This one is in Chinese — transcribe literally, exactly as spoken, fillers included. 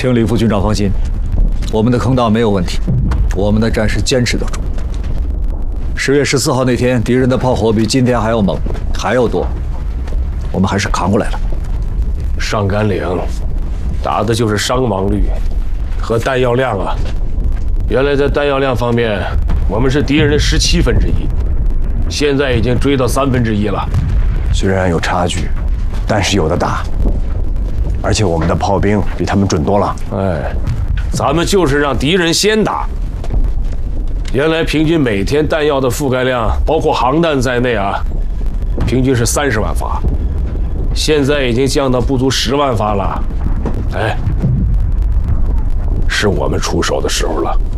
请李副军长放心，我们的坑道没有问题，我们的战士坚持得住。十月十四号那天，敌人的炮火比今天还要猛，还要多，我们还是扛过来了。 上甘岭，打的就是伤亡率和弹药量啊。原来在弹药量方面，我们是敌人的十七分之一，现在已经追到三分之一了。 虽然有差距，但是有的打。而且我们的炮兵比他们准多了。 哎，咱们就是让敌人先打。原来平均每天弹药的覆盖量，包括航弹在内啊，平均是三十万发，现在已经降到不足十万发了。哎，是我们出手的时候了。